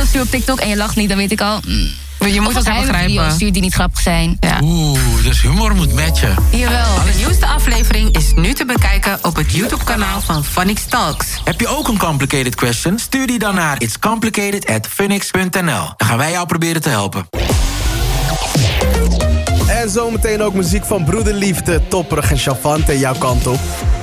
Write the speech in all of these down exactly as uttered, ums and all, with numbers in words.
stuur op TikTok en je lacht niet, dan weet ik al... Mm, je moet het wel begrijpen. Stuurt die niet grappig zijn. Ja. Oeh, dus humor moet matchen. Jawel. De nieuwste aflevering is nu te bekijken op het YouTube-kanaal van Phonix Talks. Heb je ook een complicated question? Stuur die dan naar its complicated at phoenix punt n l. Dan gaan wij jou proberen te helpen. En zometeen ook muziek van Broederliefde, Topperig en Chavante jouw kant op.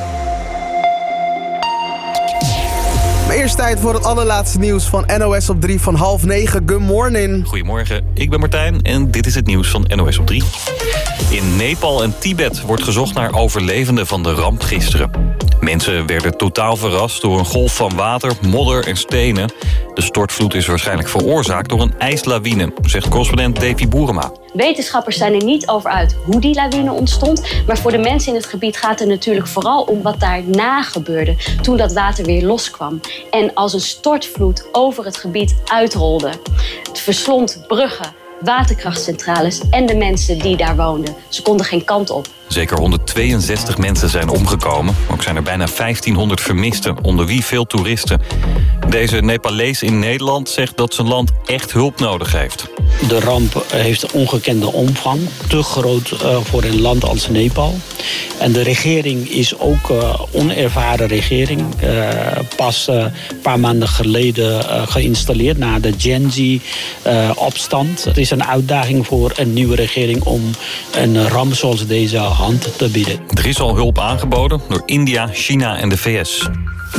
Maar eerst tijd voor het allerlaatste nieuws van N O S op drie van half negen. Good morning. Goedemorgen, ik ben Martijn en dit is het nieuws van N O S op drie. In Nepal en Tibet wordt gezocht naar overlevenden van de ramp gisteren. Mensen werden totaal verrast door een golf van water, modder en stenen. De stortvloed is waarschijnlijk veroorzaakt door een ijslawine, zegt correspondent Davy Boerema. Wetenschappers zijn er niet over uit hoe die lawine ontstond. Maar voor de mensen in het gebied gaat het natuurlijk vooral om wat daarna gebeurde. Toen dat water weer loskwam. En als een stortvloed over het gebied uitrolde. Het verslond bruggen, waterkrachtcentrales en de mensen die daar woonden. Ze konden geen kant op. Zeker honderdtweeënzestig mensen zijn omgekomen. Ook zijn er bijna vijftienhonderd vermisten, onder wie veel toeristen. Deze Nepalees in Nederland zegt dat zijn land echt hulp nodig heeft. De ramp heeft ongekende omvang, te groot uh, voor een land als Nepal. En de regering is ook een uh, onervaren regering. Uh, pas een uh, paar maanden geleden uh, geïnstalleerd na de Gen Z-opstand. Uh, het is een uitdaging voor een nieuwe regering om een ramp zoals deze hand te bieden. Er is al hulp aangeboden door India, China en de V S.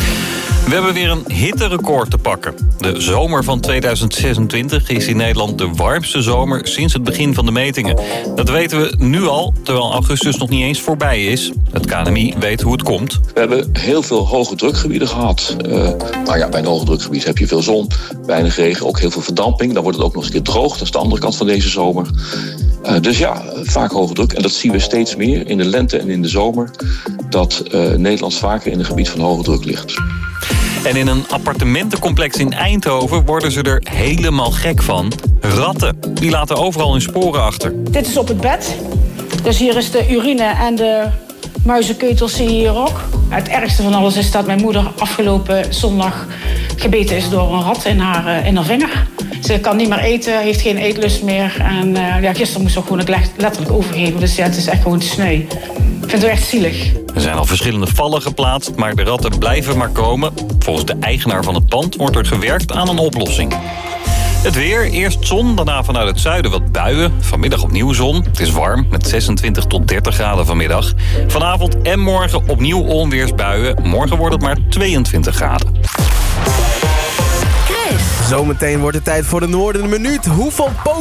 We hebben weer een hitterecord te pakken. De zomer van tweeduizend zesentwintig is in Nederland de warmste zomer sinds het begin van de metingen. Dat weten we nu al, terwijl augustus nog niet eens voorbij is. Het K N M I weet hoe het komt. We hebben heel veel hoge drukgebieden gehad. Uh, nou ja, bij een hoge drukgebied heb je veel zon, weinig regen, ook heel veel verdamping. Dan wordt het ook nog eens een keer droog, dat is de andere kant van deze zomer. Uh, dus ja, vaak hoge druk. En dat zien we steeds meer in de lente en in de zomer. Dat uh, Nederland vaker in een gebied van hoge druk ligt. En in een appartementencomplex in Eindhoven worden ze er helemaal gek van. Ratten, die laten overal hun sporen achter. Dit is op het bed. Dus hier is de urine en de muizenkeutels zie je hier ook. Het ergste van alles is dat mijn moeder afgelopen zondag gebeten is door een rat in haar, in haar vinger. Ze kan niet meer eten, heeft geen eetlust meer. En uh, ja, gisteren moest ze ook gewoon het letterlijk overgeven. Dus ja, het is echt gewoon sneu. Ik vind het echt zielig. Er zijn al verschillende vallen geplaatst, maar de ratten blijven maar komen. Volgens de eigenaar van het pand wordt er gewerkt aan een oplossing. Het weer, eerst zon, daarna vanuit het zuiden wat buien. Vanmiddag opnieuw zon. Het is warm, met zesentwintig tot dertig graden vanmiddag. Vanavond en morgen opnieuw onweersbuien. Morgen wordt het maar tweeëntwintig graden. Zometeen wordt het tijd voor de Noorden Minuut. Hoeveel